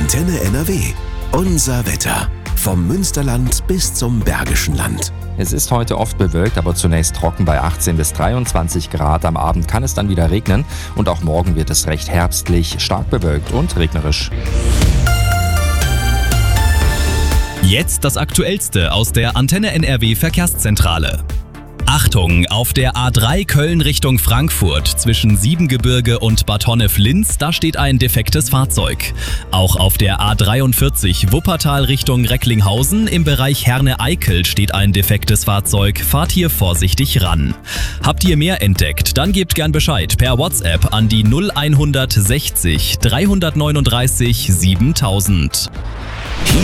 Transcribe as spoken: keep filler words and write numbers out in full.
Antenne N R W. Unser Wetter. Vom Münsterland bis zum Bergischen Land. Es ist heute oft bewölkt, aber zunächst trocken bei achtzehn bis dreiundzwanzig Grad. Am Abend kann es dann wieder regnen und auch morgen wird es recht herbstlich, stark bewölkt und regnerisch. Jetzt das Aktuellste aus der Antenne N R W Verkehrszentrale. Achtung, auf der A drei Köln Richtung Frankfurt zwischen Siebengebirge und Bad Honnef-Linz, da steht ein defektes Fahrzeug. Auch auf der A dreiundvierzig Wuppertal Richtung Recklinghausen im Bereich Herne-Eickel steht ein defektes Fahrzeug. Fahrt hier vorsichtig ran. Habt ihr mehr entdeckt? Dann gebt gern Bescheid per WhatsApp an die null eins sechzig dreihundertneununddreißig siebentausend.